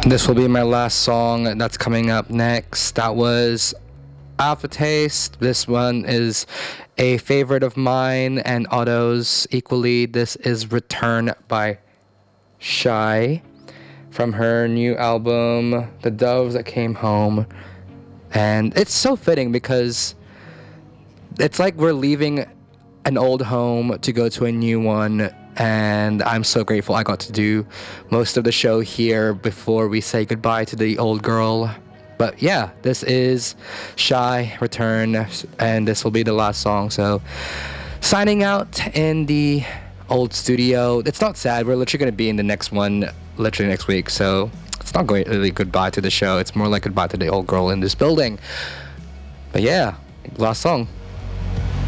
This will be my last song that's coming up next. That was Alpha Taste. This one is a favorite of mine and Otto's equally. This is Return by Shy from her new album, The Doves That Came Home. And it's so fitting because it's like we're leaving an old home to go to a new one, and I'm so grateful I got to do most of the show here before we say goodbye to the old girl. But yeah, this is Shy Return, and this will be the last song. So signing out in the old studio. It's not sad, we're literally going to be in the next one literally next week, so it's not going really goodbye to the show, it's more like goodbye to the old girl in this building. But yeah, last song.